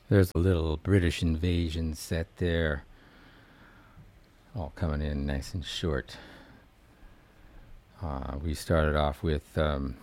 There's a little British invasion set there, all coming in nice and short. We started off with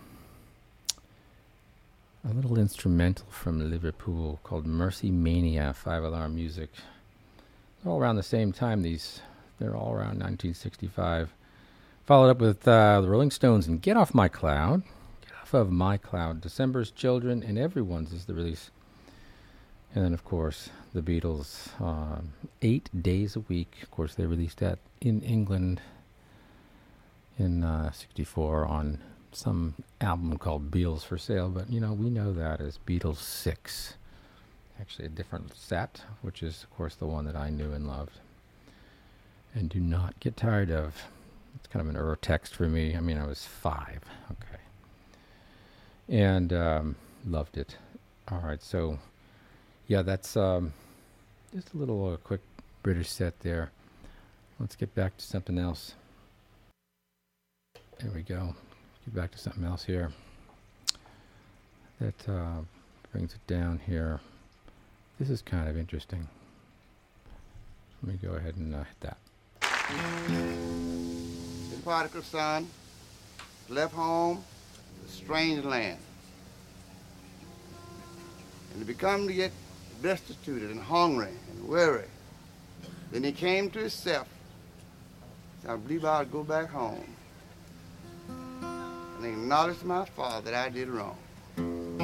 a little instrumental from Liverpool called Mercy Mania, Five Alarm Music. They're all around the same time. They're all around 1965. Followed up with the Rolling Stones and Get Off My Cloud. Get Off of My Cloud. December's Children and Everyone's is the release. And then, of course, the Beatles, 8 days a week. Of course, they released that in England in 64 on some album called Beatles for Sale. But, we know that as Beatles 6. Actually, a different set, which is, of course, the one that I knew and loved. And do not get tired of. It's kind of an text for me. I mean, I was 5. Okay. And loved it. All right, so... yeah, that's just a little quick British set there. Let's get back to something else. There we go. Get back to something else here. That brings it down here. This is kind of interesting. Let me go ahead and hit that. The prodigal son left home, a strange land, and he become to get destitute and hungry and weary. Then he came to himself. Said, I believe I'll go back home and acknowledge to my father that I did wrong.